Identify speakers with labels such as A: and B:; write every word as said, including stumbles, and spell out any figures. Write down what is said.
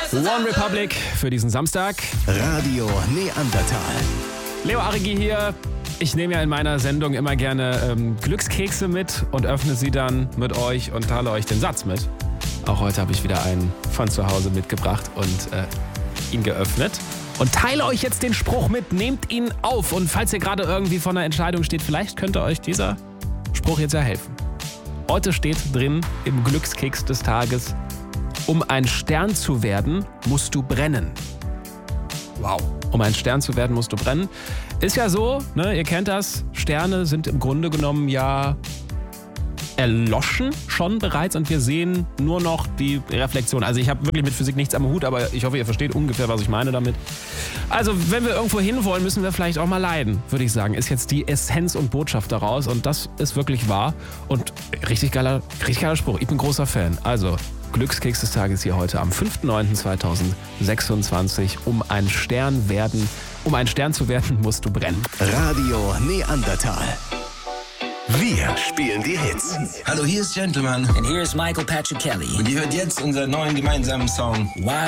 A: One Republic für diesen Samstag.
B: Radio Neandertal.
A: Leo Arigi hier. Ich nehme ja in meiner Sendung immer gerne ähm, Glückskekse mit und öffne sie dann mit euch und teile euch den Satz mit. Auch heute habe ich wieder einen von zu Hause mitgebracht und äh, ihn geöffnet. Und teile euch jetzt den Spruch mit, nehmt ihn auf. Und falls ihr gerade irgendwie vor einer Entscheidung steht, vielleicht könnte euch dieser Spruch jetzt ja helfen. Heute steht drin im Glückskeks des Tages: Um ein Stern zu werden, musst du brennen. Wow. Um ein Stern zu werden, musst du brennen. Ist ja so, ne, ihr kennt das, Sterne sind im Grunde genommen ja erloschen schon bereits und wir sehen nur noch die Reflexion. Also ich habe wirklich mit Physik nichts am Hut, aber ich hoffe, ihr versteht ungefähr, was ich meine damit. Also wenn wir irgendwo hinwollen, müssen wir vielleicht auch mal leiden, würde ich sagen. Ist jetzt die Essenz und Botschaft daraus und das ist wirklich wahr und richtig geiler, richtig geiler Spruch. Ich bin großer Fan. Also Glückskeks des Tages hier heute am fünfter neunter zweitausendsechsundzwanzig. Um ein Stern werden, um ein Stern zu werden, musst du brennen.
B: Radio Neandertal. Wir spielen die Hits.
C: Hallo, hier ist Gentleman.
D: And here's Michael Patrick Kelly.
C: Und ihr hört jetzt unseren neuen gemeinsamen Song
D: Wild